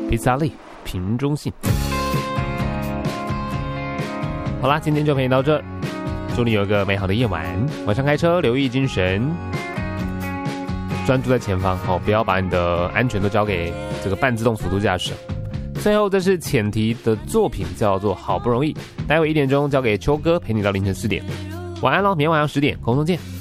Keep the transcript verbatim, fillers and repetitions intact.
披萨类平中性。好啦，今天就陪你到这，祝你有一个美好的夜晚。晚上开车留意精神，专注在前方哦，不要把你的安全都交给这个半自动辅助驾驶。最后，这是浅提的作品，叫做《好不容易》。待会一点钟交给秋哥陪你到凌晨四点。晚安喽，明天晚上十点空中见。